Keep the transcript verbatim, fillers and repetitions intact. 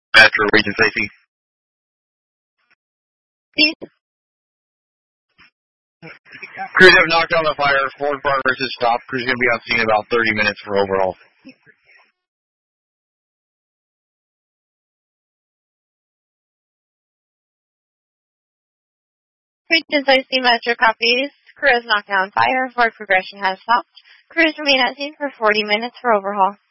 Metro Region Safety. Please. Crews have knocked down the fire. Forward progress is stopped. Crews going to be on scene in about thirty minutes for overhaul. Region Safety Metro copies. Crews knocked down fire. Forward progression has stopped. Crews remain at scene for forty minutes for overhaul.